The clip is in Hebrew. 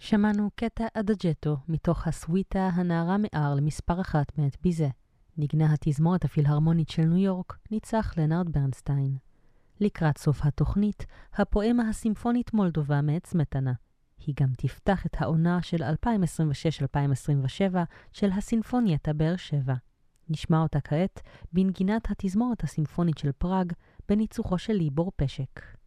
שמענו קטע אדג'טו מתוך הסוויטה הנערה מאר למספר 1 מאת ביזה. נגנה התזמורת הפילהרמונית של ניו יורק, ניצח לנארד ברנסטיין. לקראת סוף התוכנית, הפואמה הסימפונית מולדובה מאת סמטנה. היא גם תפתח את העונה של 2026-2027 של הסינפונייטה באר שבע. נשמע אותה כעת בנגינת התזמורת הסימפונית של פראג בניצוחו של ליבור פשק.